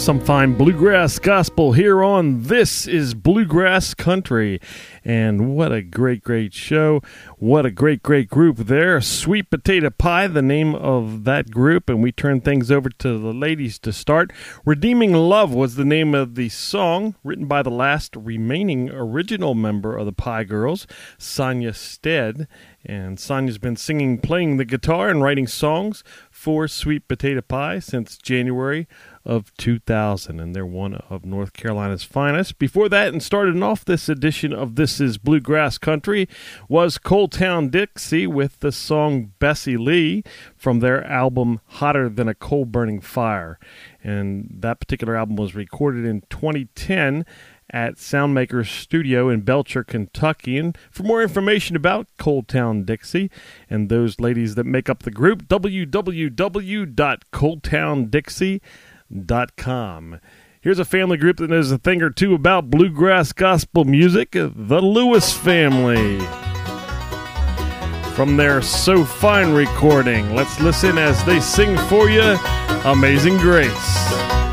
some fine bluegrass gospel here on This is Bluegrass Country. And what a great show. What a great group there. Sweet Potato Pie, the name of that group. And we turn things over to the ladies to start. Redeeming Love was the name of the song, written by the last remaining original member of the Pie Girls, Sonia Stead. And Sonia's been singing, playing the guitar, and writing songs for Sweet Potato Pie since January of 2000, and they're one of North Carolina's finest. Before that, and starting off this edition of This is Bluegrass Country, was Coal Town Dixie with the song Bessie Lee from their album Hotter Than a Coal-Burning Fire. And that particular album was recorded in 2010 at Soundmaker's Studio in Belcher, Kentucky. And for more information about Coal Town Dixie and those ladies that make up the group, www.coaltowndixie.com. Here's a family group that knows a thing or two about bluegrass gospel music, the Lewis Family. From their So Fine recording, let's listen as they sing for you Amazing Grace.